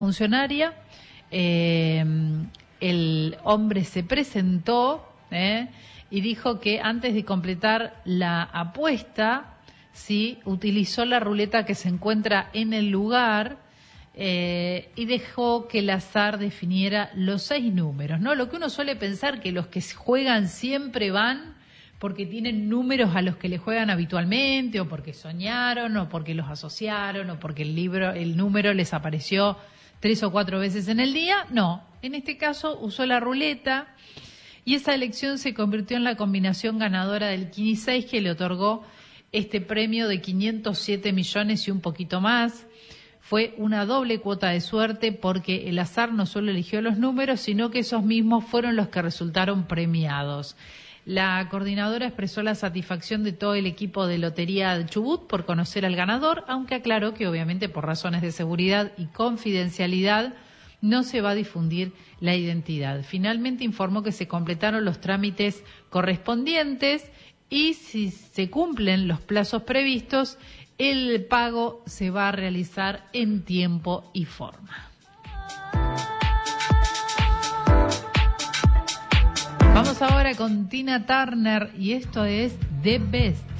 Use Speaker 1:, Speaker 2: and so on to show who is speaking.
Speaker 1: funcionaria, el hombre se presentó y dijo que antes de completar la apuesta, sí, utilizó la ruleta que se encuentra en el lugar y dejó que el azar definiera los 6 números, ¿no? Lo que uno suele pensar que los que juegan siempre van porque tienen números a los que le juegan habitualmente, o porque soñaron, o porque los asociaron, o porque el número les apareció 3 o 4 veces en el día. No, en este caso usó la ruleta y esa elección se convirtió en la combinación ganadora del Quini 6, que le otorgó este premio de 507 millones y un poquito más. Fue una doble cuota de suerte porque el azar no solo eligió los números, sino que esos mismos fueron los que resultaron premiados. La coordinadora expresó la satisfacción de todo el equipo de Lotería de Chubut por conocer al ganador, aunque aclaró que obviamente por razones de seguridad y confidencialidad no se va a difundir la identidad. Finalmente informó que se completaron los trámites correspondientes y si se cumplen los plazos previstos, el pago se va a realizar en tiempo y forma. Vamos ahora con Tina Turner y esto es The Best.